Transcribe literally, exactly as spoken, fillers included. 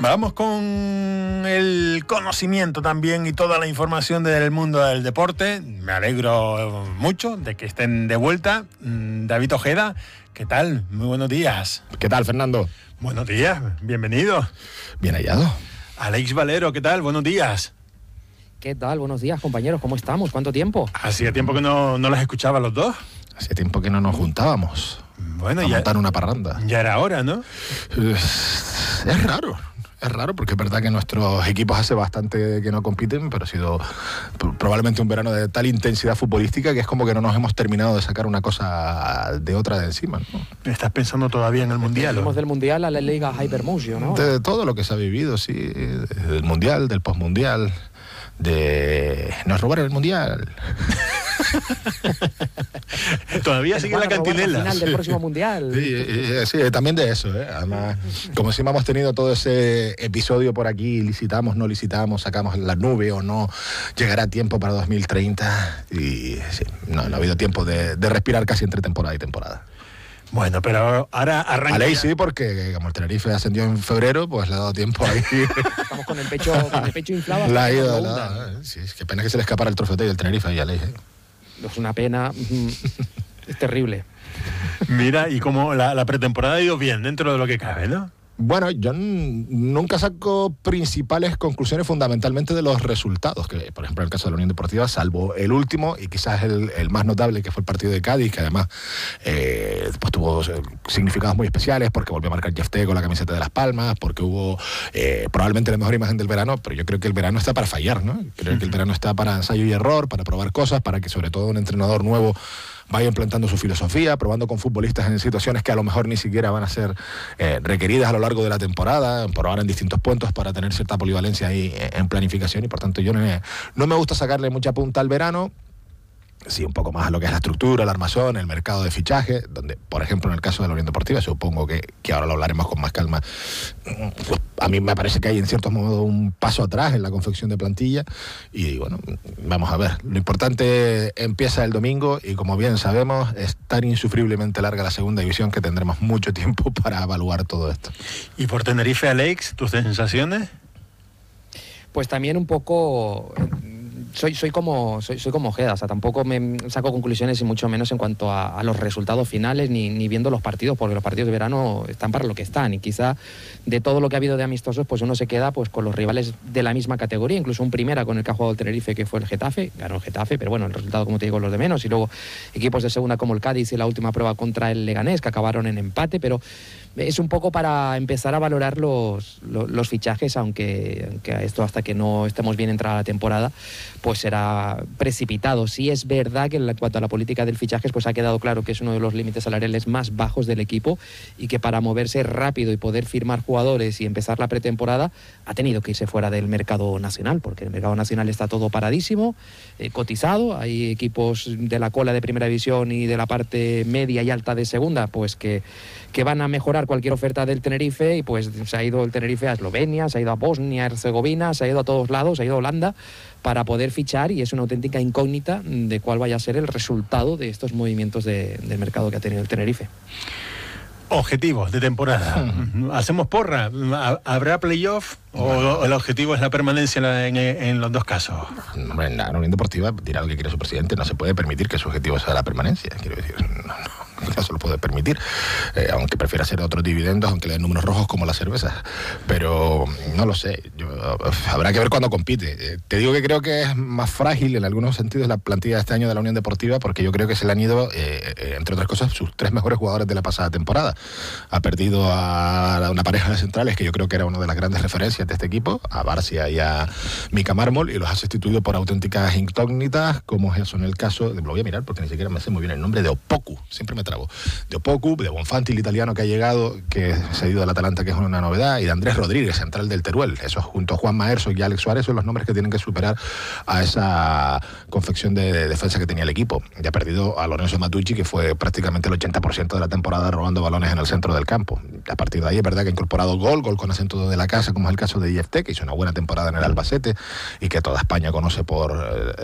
Vamos con el conocimiento también y toda la información del mundo del deporte. Me alegro mucho de que estén de vuelta. David Ojeda, ¿qué tal? Muy buenos días. ¿Qué tal, Fernando? Buenos días, bienvenido. Bien hallado. Alex Valero, ¿qué tal? Buenos días. ¿Qué tal? Buenos días, compañeros. ¿Cómo estamos? ¿Cuánto tiempo? Hacía tiempo que no, no las escuchaba los dos. Hacía tiempo que no nos juntábamos. Bueno, a ya montar una parranda. Ya era hora, ¿no? Es, es raro. Es raro porque es verdad que nuestros equipos hace bastante que no compiten, pero ha sido probablemente un verano de tal intensidad futbolística que es como que no nos hemos terminado de sacar una cosa de otra de encima, ¿no? ¿Estás pensando todavía en el Mundial? Venimos del Mundial a la Liga Hypermotion, ¿no? De todo lo que se ha vivido, sí. Del Mundial, del Postmundial, de... nos robaron el Mundial. Todavía sigue la cantinela. Al final del próximo Mundial. Sí, sí, también de eso, ¿eh? Además, como encima hemos tenido todo ese episodio por aquí, licitamos, no licitamos, sacamos la nube o no, llegará tiempo para dos mil treinta y sí, no, no ha habido tiempo de, de respirar casi entre temporada y temporada. Bueno, pero ahora arranca. A ley sí, porque como el Tenerife ascendió en febrero, pues le ha dado tiempo ahí. Estamos con el pecho, con el pecho inflado. La ha ido, la, eh, sí, es que pena que se le escapara el trofeo del Tenerife ahí a ley. ¿eh? Es una pena, es terrible. Mira, y como la, la pretemporada ha ido bien dentro de lo que cabe, ¿no? Bueno, yo n- nunca saco principales conclusiones fundamentalmente de los resultados, que por ejemplo en el caso de la Unión Deportiva, salvo el último y quizás el, el más notable, que fue el partido de Cádiz, que además eh, pues tuvo significados muy especiales porque volvió a marcar Jeff Teague con la camiseta de Las Palmas, porque hubo eh, probablemente la mejor imagen del verano, pero yo creo que el verano está para fallar, ¿no? Creo que el verano está para ensayo y error, para probar cosas, para que sobre todo un entrenador nuevo vaya implantando su filosofía, probando con futbolistas en situaciones que a lo mejor ni siquiera van a ser eh, requeridas a lo largo de la temporada, probar en distintos puntos para tener cierta polivalencia ahí en planificación y por tanto yo no me, no me gusta sacarle mucha punta al verano. Sí, un poco más a lo que es la estructura, el armazón, el mercado de fichaje, donde, por ejemplo, en el caso de la Unión Deportiva, supongo que, que ahora lo hablaremos con más calma, pues, a mí me parece que hay en cierto modo un paso atrás en la confección de plantilla y bueno, vamos a ver. Lo importante empieza el domingo y como bien sabemos, es tan insufriblemente larga la segunda división que tendremos mucho tiempo para evaluar todo esto. ¿Y por Tenerife, Alex, tus sensaciones? Pues también un poco... Soy, soy como soy, soy como Ojeda, o sea, tampoco me saco conclusiones y mucho menos en cuanto a, a los resultados finales ni, ni viendo los partidos, porque los partidos de verano están para lo que están y quizá de todo lo que ha habido de amistosos pues uno se queda pues con los rivales de la misma categoría, incluso un primera con el que ha jugado el Tenerife que fue el Getafe, ganó el Getafe, pero bueno, el resultado como te digo los de menos y luego equipos de segunda como el Cádiz y la última prueba contra el Leganés que acabaron en empate, pero es un poco para empezar a valorar los, los, los fichajes, aunque, aunque esto hasta que no estemos bien entrada la temporada pues será precipitado. Sí es verdad que en cuanto a la política del fichajes pues ha quedado claro que es uno de los límites salariales más bajos del equipo y que para moverse rápido y poder firmar jugadores y empezar la pretemporada ha tenido que irse fuera del mercado nacional, porque el mercado nacional está todo paradísimo, eh, cotizado, hay equipos de la cola de primera división y de la parte media y alta de segunda pues que, que van a mejorar cualquier oferta del Tenerife y pues se ha ido el Tenerife a Eslovenia, se ha ido a Bosnia, Herzegovina, se ha ido a todos lados, se ha ido a Holanda para poder fichar y es una auténtica incógnita de cuál vaya a ser el resultado de estos movimientos de, del mercado que ha tenido el Tenerife. Objetivos de temporada. ¿Hacemos porra? ¿Habrá playoff o el objetivo es la permanencia en, en los dos casos? No, en la Unión Deportiva dirá lo que quiere su presidente, no se puede permitir que su objetivo sea la permanencia, quiero decir, no, no. No se lo puede permitir, eh, aunque prefiera hacer otros dividendos, aunque le den números rojos como las cervezas. Pero no lo sé, yo, habrá que ver cuándo compite. Eh, te digo que creo que es más frágil en algunos sentidos la plantilla de este año de la Unión Deportiva, porque yo creo que se le han ido, eh, eh, entre otras cosas, sus tres mejores jugadores de la pasada temporada. Ha perdido a una pareja de centrales que yo creo que era una de las grandes referencias de este equipo, a Barcia y a Mika Mármol, y los ha sustituido por auténticas incógnitas, como es en el caso, lo voy a mirar porque ni siquiera me sé muy bien el nombre, de Opoku, siempre me de Opoku, de Bonfanti, el italiano que ha llegado, que se ha ido al Atalanta, que es una novedad, y de Andrés Rodríguez, central del Teruel. Esos junto a Juan Maerso y Alex Suárez son los nombres que tienen que superar a esa confección de, de defensa que tenía el equipo. Ya ha perdido a Lorenzo Matucci, que fue prácticamente el ochenta por ciento de la temporada robando balones en el centro del campo. A partir de ahí es verdad que ha incorporado gol, gol con acento de la casa, como es el caso de I F T, que hizo una buena temporada en el Albacete y que toda España conoce por... Eh,